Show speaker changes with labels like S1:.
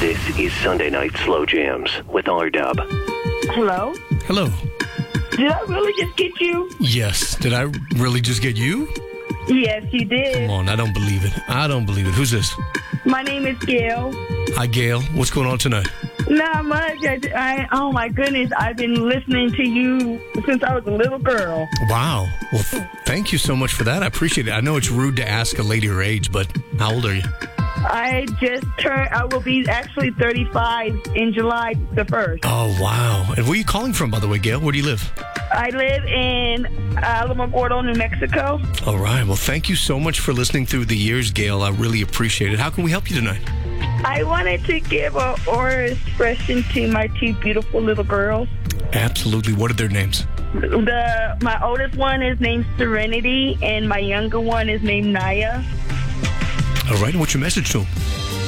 S1: This is Sunday Night Slow Jams with R-Dub.
S2: Hello?
S3: Hello.
S2: Did I really just get you?
S3: Yes. Did I really just get you?
S2: Yes, you did.
S3: Come on, I don't believe it. Who's this?
S2: My name is Gail.
S3: Hi, Gail. What's going on tonight?
S2: Not much. Oh, my goodness. I've been listening to you since I was a little girl.
S3: Wow. Well, thank you so much for that. I appreciate it. I know it's rude to ask a lady her age, but how old are you?
S2: I will be actually 35 in July the 1st.
S3: Oh, wow. And where are you calling from, by the way, Gail? Where do you live?
S2: I live in Alamogordo, New Mexico.
S3: All right. Well, thank you so much for listening through the years, Gail. I really appreciate it. How can we help you tonight?
S2: I wanted to give an aura expression to my two beautiful little girls.
S3: Absolutely. What are their names?
S2: My oldest one is named Serenity, and my younger one is named Naya.
S3: All right. What's your message to them?